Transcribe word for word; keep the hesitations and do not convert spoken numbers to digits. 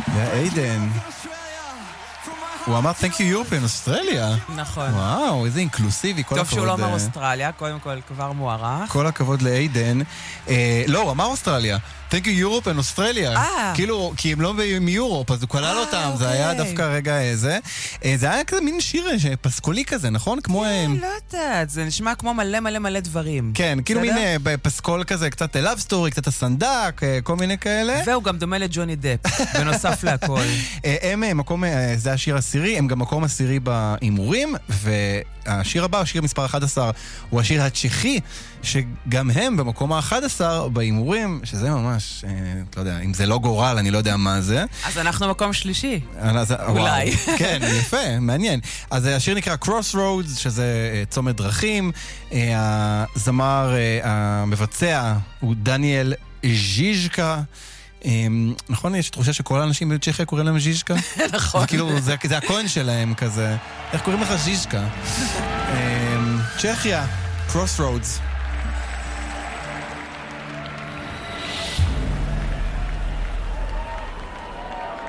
איידן. הוא אמר Thank you European אוסטרליה. נכון. וואו, איזה אינקלוסיבי, כל טוב הכבוד. שהוא לא אמר אוסטרליה, קודם כל כבר מוערך. כל הכבוד לאיידן. לא, הוא אמר אוסטרליה. Thank you European אוסטרליה. כאילו, כי הם לא מיורופ, אז הוא כלל אותם, זה היה דווקא רגע איזה. זה היה כזה מין שיר פסקולי כזה, נכון? כמו... לא יודעת, זה נשמע כמו מלא מלא מלא דברים. כן, כאילו מין פסקול כזה, קצת love story, קצת הסנדק, כל מיני כאלה. והוא גם דומה לג'וני דפ, בנוסף להכל. הם מקום, זה השיר עשירי, הם גם מקום עשירי באימורים, והשיר הבא, השיר מספר אחת עשר, הוא השיר הצ'כי, שגם הם במקום ה-אחד עשר באימורים, שזה ממש, לא יודע, אם זה לא גורל, אני לא יודע מה זה. אז אנחנו מקום שלישי. אולי. כן, יפה, מעניין. אז השיר נקרא Crossroads, שזה צומת דרכים. הזמר המבצע הוא דניאל ז'יז'קה. נכון, יש תחושה שכל האנשים בצ'כיה קוראים להם ז'יז'קה? נכון. זה כאילו, זה הקוין שלהם כזה. איך קוראים לך ז'יז'קה? צ'כיה, Crossroads.